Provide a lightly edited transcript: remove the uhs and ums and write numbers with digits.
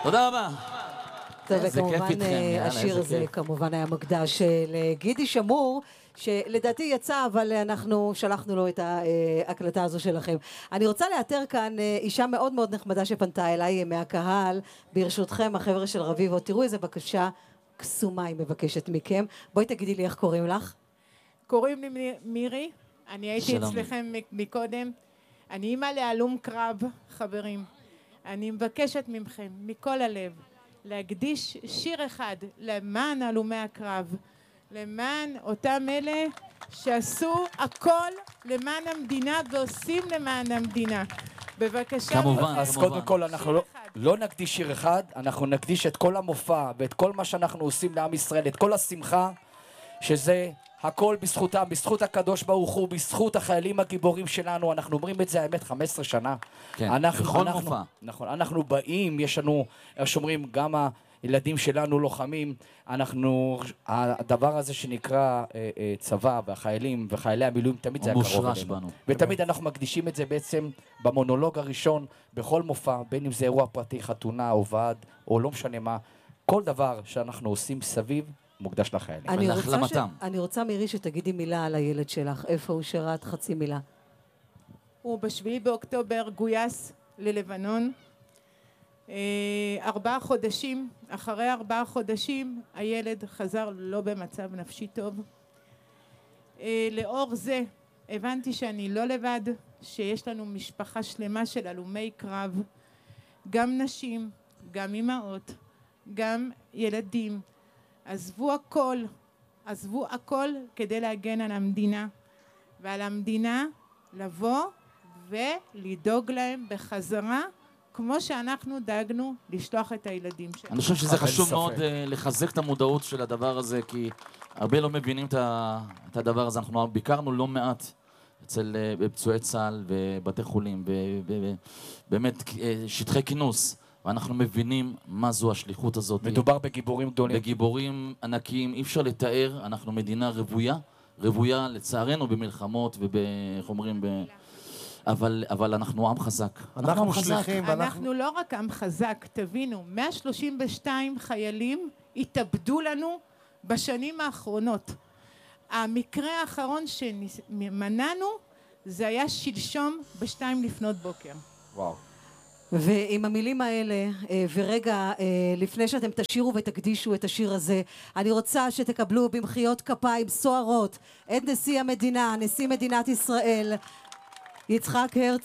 תודה רבה. וכמובן השיר הזה כמובן היה מקדש לגידי שמור, שלדעתי יצא, אבל אנחנו שלחנו לו את ההקלטה הזו שלכם. אני רוצה לאתר כאן אישה מאוד מאוד נחמדה שפנתה אליי מהקהל, ברשותכם, החבר'ה של רביבו. תראו איזה בקשה קסומה היא מבקשת מכם. בואי תגידי לי איך קוראים לך. קוראים לי מירי, אני הייתי אצלכם מקודם. אני אימא להלום קרב, חברים. אני מבקשת מכם, מכל הלב, להקדיש שיר אחד למען הלומי הקרב, למען אותם אלה שעשו הכל למען המדינה ועושים למען המדינה. בבקשה. כמובן. אז קודם כל אנחנו לא נקדיש שיר אחד, אנחנו נקדיש את כל המופע ואת כל מה שאנחנו עושים לעם ישראל, את כל השמחה, שזה הכל בזכותם, בזכות הקדוש ברוך הוא, בזכות החיילים הגיבורים שלנו. אנחנו אומרים את זה האמת 15 שנה. כן, בכל מופע. נכון, אנחנו באים, יש לנו, שאומרים, גם הילדים שלנו לוחמים, הדבר הזה שנקרא צבא והחיילים וחיילי המילואים, תמיד זה היה קרוב אלינו. ותמיד אנחנו מקדישים את זה בעצם במונולוג הראשון, בכל מופע, בין אם זה אירוע פרטי, חתונה או ועד, או לא משנה מה, כל דבר שאנחנו עושים סביב, מוקדש לחיילים. אני רוצה מירי שתגידי מילה על הילד שלך, איפה הוא שירת, חצי מילה. הוא בשביעי באוקטובר גויס ללבנון. 4 חודשים, אחרי 4 חודשים הילד חזר לא במצב נפשי טוב. לאור זה הבנתי שאני לא לבד, שיש לנו משפחה שלמה של הלומי קרב, גם נשים, גם אמהות, גם ילדים. עזבו הכל כדי להגן על המדינה, ועל המדינה לבוא ולדאוג להם בחזרה, כמו שאנחנו דאגנו לשלוח את הילדים שלנו. אני חושב שזה חשוב מאוד לחזק את המודעות של הדבר הזה, כי הרבה לא מבינים את הדבר הזה. אנחנו ביקרנו לא מעט אצל פצועי צה"ל ובתי חולים, ובאמת שטחי כינוס. ואנחנו מבינים מה זו השליחות הזאת. מדובר בגיבורים גדולים. בגיבורים ענקיים, אי אפשר לתאר, אנחנו מדינה רוויה לצערנו במלחמות איך אומרים, אבל אנחנו עם חזק. אנחנו שליחים. אנחנו לא רק עם חזק, תבינו, 132 חיילים התאבדו לנו בשנים האחרונות. המקרה האחרון שמנענו, זה היה שלשום ב2 לפנות בוקר. וואו. ועם המילים האלה, ורגע לפני שאתם תשירו ותקדישו את השיר הזה, אני רוצה שתקבלו במחיאות כפיים סוערות את נשיא המדינה, נשיא מדינת ישראל, יצחק הרצוג.